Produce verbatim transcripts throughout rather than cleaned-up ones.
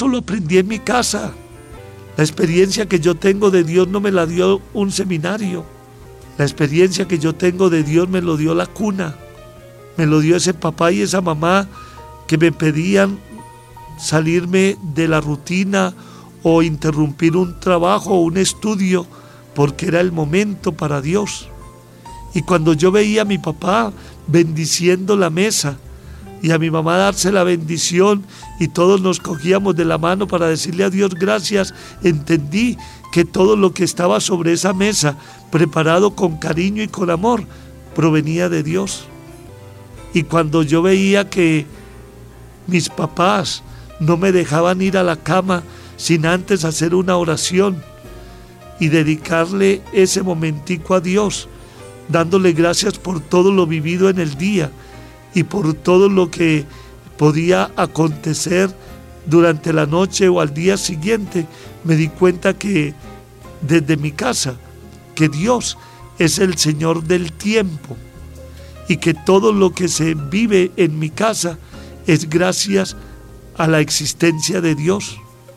eso lo aprendí en mi casa. La experiencia que yo tengo de Dios no me la dio un seminario. La experiencia que yo tengo de Dios me lo dio la cuna. Me lo dio ese papá y esa mamá que me pedían salirme de la rutina o interrumpir un trabajo o un estudio porque era el momento para Dios. Y cuando yo veía a mi papá bendiciendo la mesa y a mi mamá darse la bendición y todos nos cogíamos de la mano para decirle a Dios gracias, entendí que todo lo que estaba sobre esa mesa, preparado con cariño y con amor, provenía de Dios. Y cuando yo veía que mis papás no me dejaban ir a la cama sin antes hacer una oración y dedicarle ese momentico a Dios, dándole gracias por todo lo vivido en el día y por todo lo que podía acontecer durante la noche o al día siguiente, me di cuenta que desde mi casa, que Dios es el Señor del tiempo y que todo lo que se vive en mi casa es gracias a la existencia de Dios.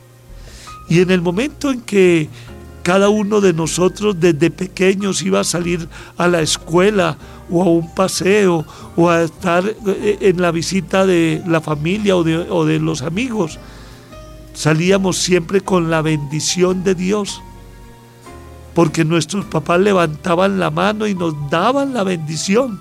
Y en el momento en que cada uno de nosotros desde pequeños iba a salir a la escuela o a un paseo o a estar en la visita de la familia o de, o de los amigos, salíamos siempre con la bendición de Dios, porque nuestros papás levantaban la mano y nos daban la bendición,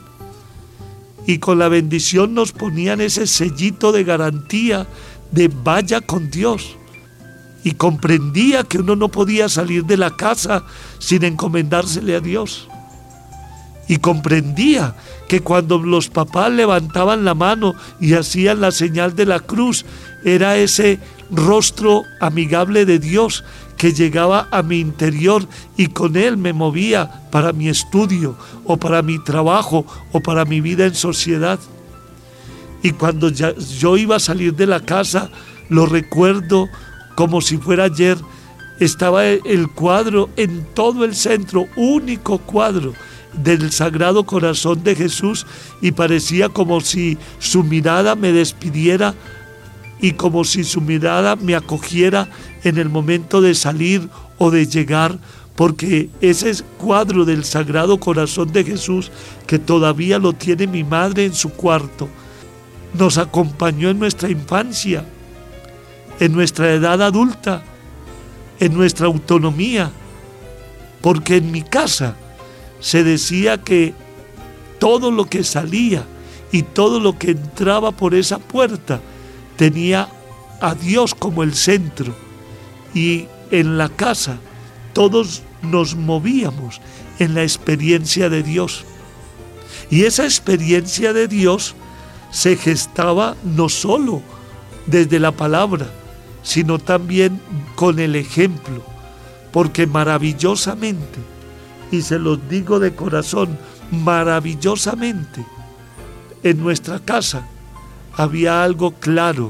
y con la bendición nos ponían ese sellito de garantía de vaya con Dios. Y comprendía que uno no podía salir de la casa sin encomendársele a Dios. Y comprendía que cuando los papás levantaban la mano y hacían la señal de la cruz, era ese rostro amigable de Dios que llegaba a mi interior y con él me movía para mi estudio o para mi trabajo o para mi vida en sociedad. Y cuando ya, yo iba a salir de la casa, lo recuerdo como si fuera ayer, estaba el cuadro en todo el centro, único cuadro del Sagrado Corazón de Jesús, y parecía como si su mirada me despidiera y como si su mirada me acogiera en el momento de salir o de llegar, porque ese cuadro del Sagrado Corazón de Jesús, que todavía lo tiene mi madre en su cuarto, nos acompañó en nuestra infancia, en nuestra edad adulta, en nuestra autonomía, porque en mi casa se decía que todo lo que salía y todo lo que entraba por esa puerta tenía a Dios como el centro, y en la casa todos nos movíamos en la experiencia de Dios, y esa experiencia de Dios se gestaba no solo desde la palabra, sino también con el ejemplo, porque maravillosamente, y se los digo de corazón, maravillosamente, en nuestra casa había algo claro,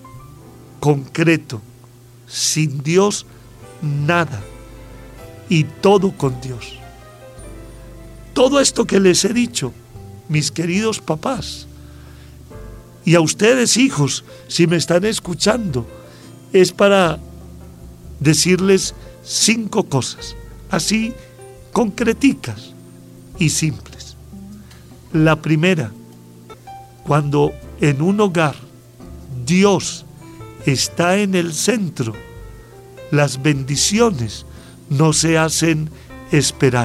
concreto: sin Dios nada, y todo con Dios. Todo esto que les he dicho, mis queridos papás, y a ustedes, hijos, si me están escuchando, es para decirles cinco cosas, así concreticas y simples. La primera, cuando en un hogar Dios está en el centro, las bendiciones no se hacen esperar.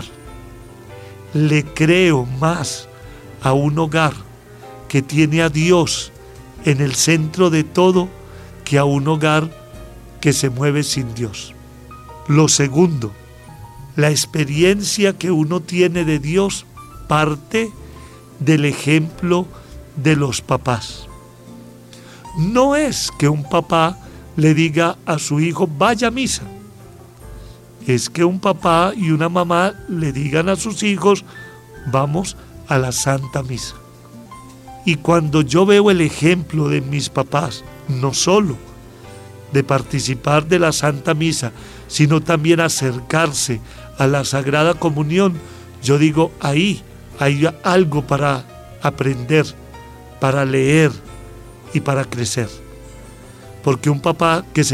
Le creo más a un hogar que tiene a Dios en el centro de todo que a un hogar que se mueve sin Dios. Lo segundo, la experiencia que uno tiene de Dios parte del ejemplo de los papás. No es que un papá le diga a su hijo vaya a misa, es que un papá y una mamá le digan a sus hijos vamos a la Santa Misa. Y cuando yo veo el ejemplo de mis papás, no solo de participar de la Santa Misa, sino también acercarse a la Sagrada Comunión, yo digo, ahí hay algo para aprender, para leer y para crecer. Porque un papá que se